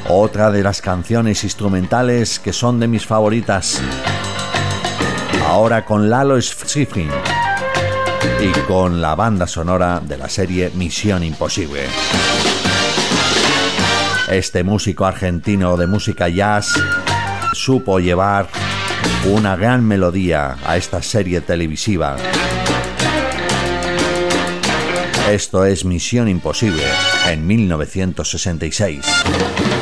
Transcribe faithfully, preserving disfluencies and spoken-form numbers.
Otra de las canciones instrumentales que son de mis favoritas. Ahora con Lalo Schifrin y con la banda sonora de la serie Misión Imposible. Este músico argentino de música jazz supo llevar una gran melodía a esta serie televisiva. Esto es Misión Imposible en mil novecientos sesenta y seis.